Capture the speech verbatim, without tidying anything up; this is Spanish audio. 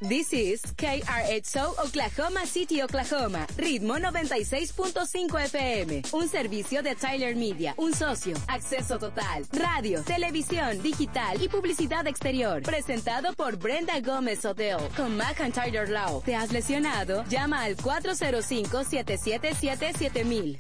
This is K R X O Oklahoma City, Oklahoma. Ritmo noventa y seis punto cinco F M. Un servicio de Tyler Media. Un socio. Acceso total. Radio, televisión, digital y publicidad exterior. Presentado por Brenda Gómez Odell. Con McIntyre Law. ¿Te has lesionado? Llama al cuatro cero cinco, siete siete siete, siete mil.